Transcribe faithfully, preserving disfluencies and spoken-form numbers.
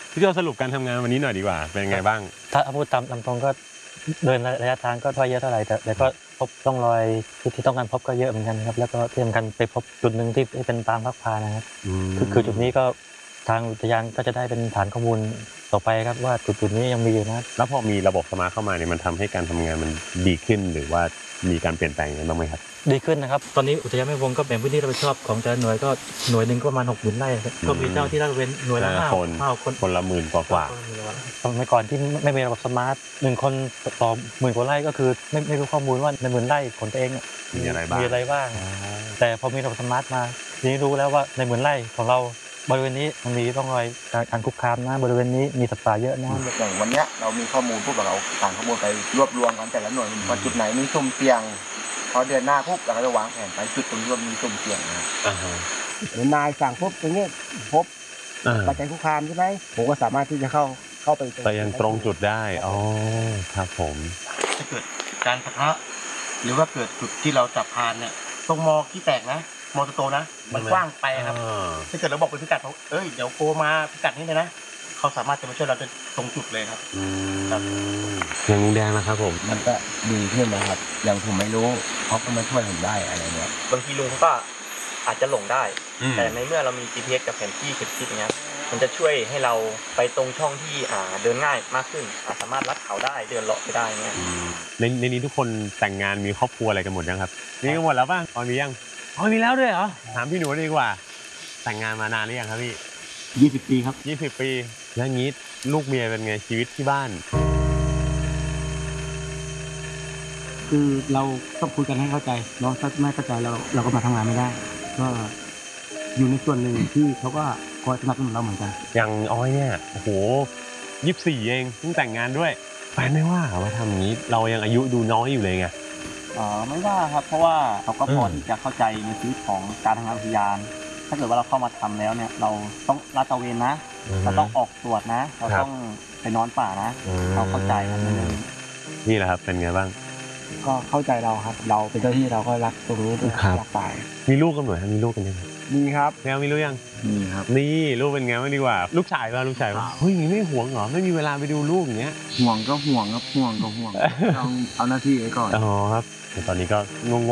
พี่โจสรุปการทำงานวันนี้หน่อยดีกว่าเป็นไงบ้างถ้าพูดตามตามตรงก็เดินระยะทางก็ไม่เยอะเท่าไหร่แต่แต่ก็พบร่องรอยที่ที่ต้องการพบก็เยอะเหมือนกันครับแล้วก็ที่สำคัญไปพบจุดหนึ่งที่เป็นปางพักพานะครับคือคือจุดนี้ก็ทางอุทยานก็จะได้เป็นฐานข้อมูลต่อไปครับว่าจุดจุดนี้ยังมีอยู่นะแล้วพอมีระบบสมาร์ทเข้ามาเนี่ยมันทำให้การทำงานมันดีขึ้นหรือว่ามีการเปลี่ยนแปลงยังไงบ้างไหมครับดีขึ้นนะครับตอนนี้อุทยานแม่วงก็แบ่งพื้นที่รับผิดชอบของแต่ละหน่วยก็หน่วยหนึ่งก็ประมาณหกหมื่นไร่ก็มีเจ้าที่ราชเว้นหน่วยละห้าคนคนคนละหมื่นกว่ากว่าสมัยก่อนที่ไม่มีระบบสมาร์ทหนึ่งคนต่อหมื่นกว่าไร่ก็คือไม่ไม่รู้ข้อมูลว่าในหมื่นไร่ของตัวเองมีอะไรบ้างมีอะไรบ้างแต่พอมีระบบสมาร์ทมาทีนี้รู้แล้วว่าในหมื่นไร่ของเราบริเวณนี้มันมีร่องรอยการคุกคามนะบริเวณนี้มีสัตว์ป่าเยอะนะอย่างวันนี้เรามีข้อมูลพวกเราต่างข้อมูลไปรวบรวมกันแต่ละหน่วยว่าจุดไหนมีสุ่มเสี่ยงพอเดือนหน้าปุ๊บเราก็จะวางแผนไปจุดตรงนี้มีสุ่มเสี่ยงนะนายสั่งพบตรงนี้พบปัจจัยคุกคามใช่ไหมผมก็สามารถที่จะเข้าเข้าไปไปยังตรงจุดได้อ๋อครับผมถ้าเกิดการปะทะหรือว่าเกิดจุดที่เราจับพานเนี่ยตรงมอที่แตกนะมอโตนะมันกว้างไปครับถ้าเกิดเราบอกเป็นพิกัดเขาเอ้ยเดี๋ยวโกมาพิกัดนี้เลยนะเขาสามารถจะมาช่วยเราจะตรงจุดเลยครับครับอย่างลุงแดงนะครับผมมันก็ดีขึ้นนะครับอย่างผมไม่รู้เขาก็มาช่วยผมได้อะไรเงี้ยบางทีลุงเขาก็อาจจะหลงได้แต่ในเมื่อเรามี จี พี เอส กับแผนที่เก็บทิศเนี้ยมันจะช่วยให้เราไปตรงช่องที่อ่าเดินง่ายมากขึ้นสามารถลัดเขาได้เดินเลาะไปได้เงี้ยในในนี้ทุกคนแต่งงานมีครอบครัวอะไรกันหมดยังครับมีกันหมดแล้วป่ะตอนนี้ยังอ๋อมีแล้วด้วยเหรอถามพี่หนูดีกว่าแต่งงานมานานหรือยังครับพี่ยี่สิบปีครับยี่สิบปีแล้วงี้ลูกเมียเป็นไงชีวิตที่บ้านคือเราต้องคุยกันให้เข้าใจเนาะถ้าไม่เข้าใจเราเราก็มาทำงานไม่ได้ก็อยู่ในส่วนหนึ่งที่เขาก็คอยสนับสนุนเราเหมือนกันอย่างอ้อยเนี่ยโอ้โหยี่สิบสี่เองเพิ่งแต่งงานด้วยแฟนไม่ว่ามาทำอย่างนี้เรายังอายุดูน้อยอยู่เลยไงอ๋อไม่ว่าครับเพราะว่าเขาก็พอที่จะเข้าใจในชีวิตของการทำงานอุทยานถ้าเกิดว่าเราเข้ามาทำแล้วเนี่ยเราต้องลาดตระเวนนะเราต้องออกตรวจนะเราต้องไปนอนป่านะเราเข้าใจครับนี่แหละครับเป็นไงบ้างก็เข้าใจเราครับเราเป็นเจ้าที่เราก็รักตรงนี้ด้วยรักป่ามีลูกกันหน่อยมีลูกกันยังมีครับแล้วมีลูกยังมีครับนี่ลูกเป็นไงบ้างดีกว่าลูกชายป่ะลูกชายป่ะเฮ้ยไม่ห่วงเหรอไม่มีเวลาไปดูลูกอย่างเงี้ยห่วงก็ห่วงครับห่วงก็ห่วงต้องเอาหน้าที่ไว้ก่อนอ๋อครับตอนนี้ก็งง